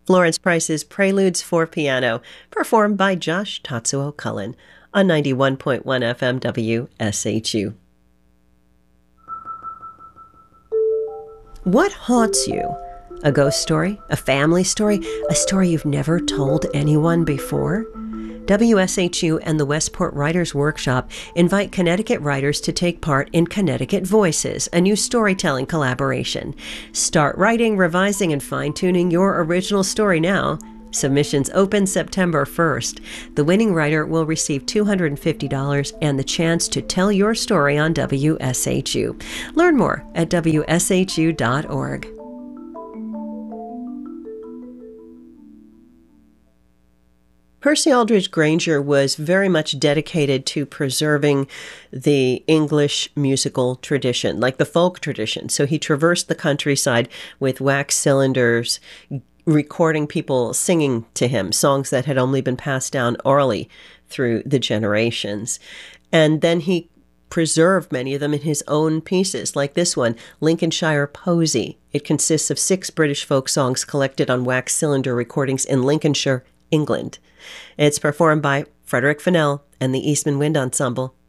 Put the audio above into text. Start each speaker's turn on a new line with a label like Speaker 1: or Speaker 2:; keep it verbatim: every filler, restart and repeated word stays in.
Speaker 1: Florence Price's Preludes for Piano, performed by Josh Tatsuo Cullen on ninety-one point one F M W S H U. What haunts you? A ghost story? A family story? A story you've never told anyone before? W S H U and the Westport Writers Workshop invite Connecticut writers to take part in Connecticut Voices, a new storytelling collaboration. Start writing, revising, and fine-tuning your original story now. Submissions open September first. The winning writer will receive two hundred fifty dollars and the chance to tell your story on W S H U. Learn more at W S H U dot org. Percy Aldridge Granger was very much dedicated to preserving the English musical tradition, like the folk tradition. So he traversed the countryside with wax cylinders, recording people singing to him songs that had only been passed down orally through the generations. And then he preserved many of them in his own pieces, like this one, Lincolnshire Posy. It consists of six British folk songs collected on wax cylinder recordings in Lincolnshire, England. It's performed by Frederick Fennell and the Eastman Wind Ensemble